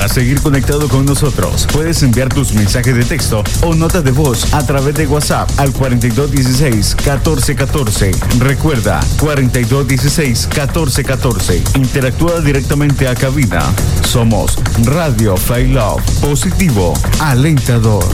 Para seguir conectado con nosotros, puedes enviar tus mensajes de texto o notas de voz a través de WhatsApp al 4216-1414. Recuerda, 4216-1414. Interactúa directamente a cabina. Somos Radio Fly Love, positivo, alentador.